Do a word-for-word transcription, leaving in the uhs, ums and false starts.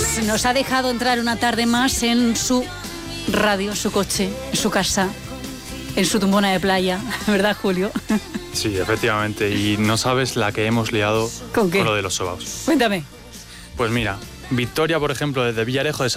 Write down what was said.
Pues nos ha dejado entrar una tarde más en su radio, en su coche, en su casa, en su tumbona de playa, ¿verdad, Julio? Sí, efectivamente, y no sabes la que hemos liado ¿Con qué? Con lo de los sobaos. Cuéntame. Pues mira, Victoria, por ejemplo, desde Villarejo de